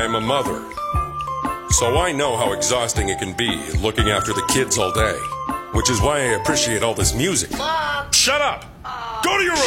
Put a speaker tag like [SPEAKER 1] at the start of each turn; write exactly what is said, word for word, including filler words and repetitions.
[SPEAKER 1] I'm a mother. So I know how exhausting it can be looking after the kids all day. Which is why I appreciate all this music.
[SPEAKER 2] Mom!
[SPEAKER 1] Shut up! Go to your room!